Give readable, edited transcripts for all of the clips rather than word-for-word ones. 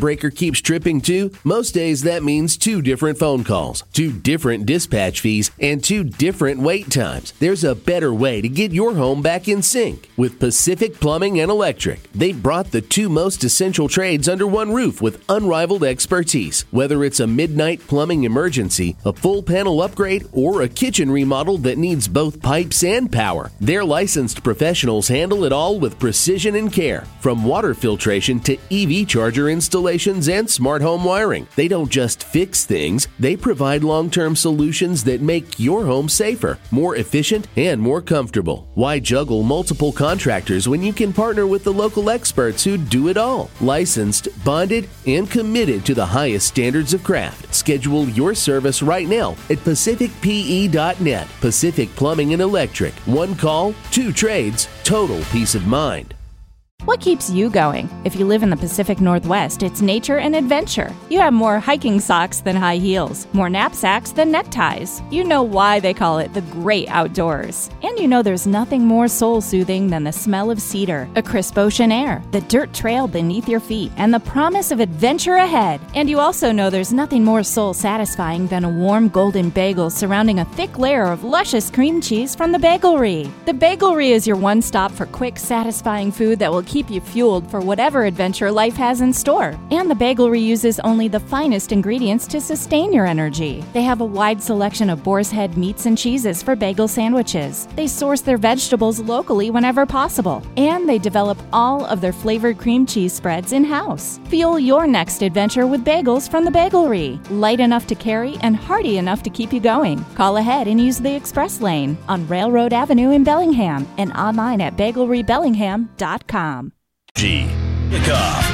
breaker keeps tripping too? Most days that means 2 different phone calls, 2 different dispatch fees, and 2 different wait times. There's a better way to get your home back in sync. With Pacific Plumbing and Electric, they brought the 2 most essential trades under one roof with unrivaled expertise. Whether it's a midnight plumbing emergency, a full panel upgrade, or a kitchen remodel that needs both pipes and power, their licensed professionals handle it all with precision and care. From water filtration to EV charger installations and smart home wiring, they don't just fix things, they provide long-term solutions that make your home safer, more efficient, and more comfortable. Why juggle multiple contractors when you can partner with the local experts who do it all? Licensed, bonded, and committed to the highest standards of craft. Schedule your service right now at pacificpe.net. Pacific Plumbing and Electric. 1 call, 2 trades, total peace of mind. What keeps you going? If you live in the Pacific Northwest, it's nature and adventure. You have more hiking socks than high heels, more knapsacks than neckties. You know why they call it the great outdoors. And you know there's nothing more soul-soothing than the smell of cedar, a crisp ocean air, the dirt trail beneath your feet, and the promise of adventure ahead. And you also know there's nothing more soul-satisfying than a warm golden bagel surrounding a thick layer of luscious cream cheese from the Bagelry. The Bagelry is your one-stop for quick, satisfying food that will keep you fueled for whatever adventure life has in store. And the Bagelry uses only the finest ingredients to sustain your energy. They have a wide selection of boar's head meats and cheeses for bagel sandwiches. They source their vegetables locally whenever possible. And they develop all of their flavored cream cheese spreads in-house. Fuel your next adventure with bagels from the Bagelry. Light enough to carry and hearty enough to keep you going. Call ahead and use the express lane on Railroad Avenue in Bellingham and online at bagelrybellingham.com. Kickoff.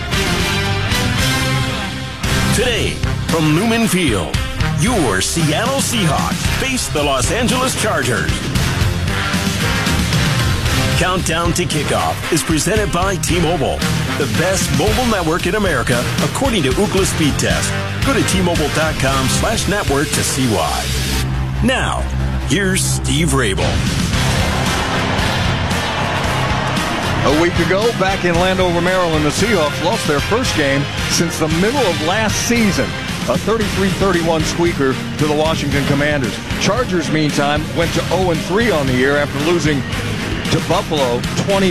Today, from Lumen Field, your Seattle Seahawks face the Los Angeles Chargers. Countdown to Kickoff is presented by T-Mobile, the best mobile network in America, according to Ookla Speed Test. Go to T-Mobile.com/network to see why. Now, here's Steve Rabel. A week ago, back in Landover, Maryland, the Seahawks lost their first game since the middle of last season. A 33-31 squeaker to the Washington Commanders. Chargers, meantime, went to 0-3 on the year after losing to Buffalo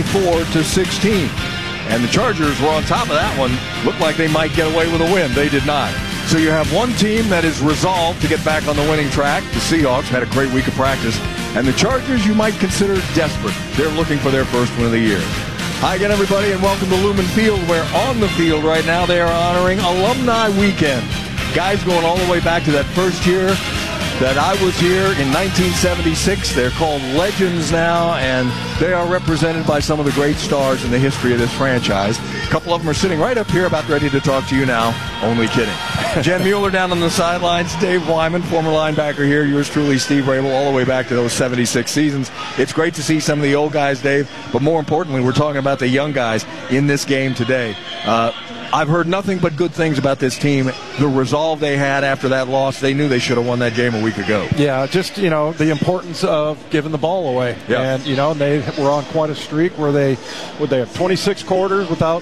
24-16. And the Chargers were on top of that one. Looked like they might get away with a win. They did not. So you have one team that is resolved to get back on the winning track. The Seahawks had a great week of practice. And the Chargers you might consider desperate. They're looking for their first win of the year. Hi again, everybody, and welcome to Lumen Field, where on the field right now they are honoring Alumni Weekend. Guys going all the way back to that first year that I was here in 1976. They're called Legends now, and they are represented by some of the great stars in the history of this franchise. A couple of them are sitting right up here about ready to talk to you now. Only kidding. Jen Mueller down on the sidelines. Dave Wyman, former linebacker here. Yours truly, Steve Rabel, all the way back to those 76 seasons. It's great to see some of the old guys, Dave, but more importantly, we're talking about the young guys in this game today. I've heard nothing but good things about this team. The resolve they had after that loss, they knew they should have won that game a week ago. Yeah, just, the importance of giving the ball away. Yeah. And, they were on quite a streak where they have 26 quarters without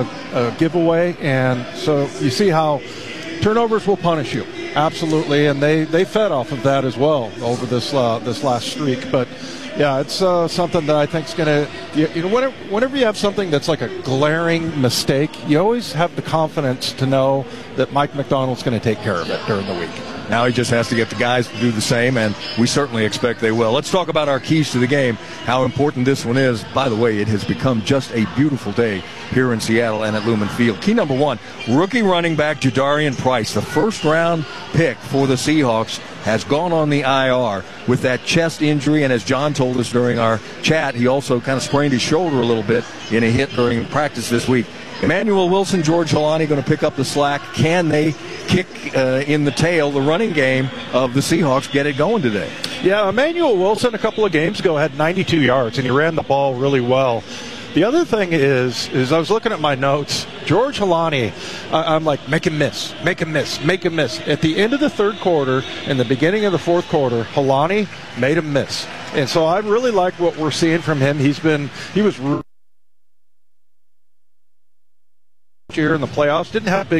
a giveaway. And so you see how turnovers will punish you. Absolutely. And they fed off of that as well over this last streak. But yeah, it's something that I think is going to, whenever you have something that's like a glaring mistake, you always have the confidence to know that Mike Macdonald's going to take care of it during the week. Now he just has to get the guys to do the same, and we certainly expect they will. Let's talk about our keys to the game, how important this one is. By the way, it has become just a beautiful day here in Seattle and at Lumen Field. Key number 1, rookie running back Jadarian Price, the first-round pick for the Seahawks, has gone on the IR with that chest injury, and as John told us during our chat, he also kind of sprained his shoulder a little bit in a hit during practice this week. Emmanuel Wilson, George Holani going to pick up the slack. Can they kick in the tail, the running game of the Seahawks, get it going today? Yeah, Emmanuel Wilson a couple of games ago had 92 yards, and he ran the ball really well. The other thing is I was looking at my notes. George Holani, I'm like, make him miss, make him miss, make him miss. At the end of the third quarter and the beginning of the fourth quarter, Holani made him miss. And so I really like what we're seeing from him. He was year in the playoffs, didn't have big